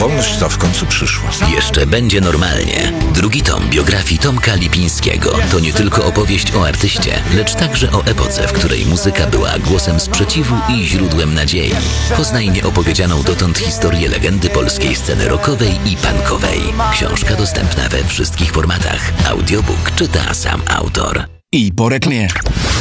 wolność ta w końcu przyszła. Jeszcze będzie normalnie. Drugi tom biografii Tomka Lipińskiego to nie tylko opowieść o artyście, lecz także o epoce, w której muzyka była głosem sprzeciwu i źródłem nadziei. Poznaj nieopowiedzianą dotąd historię legendy polskiej sceny rockowej i punkowej. Książka dostępna we wszystkich formatach. Audiobook czyta sam autor. I po reklamie.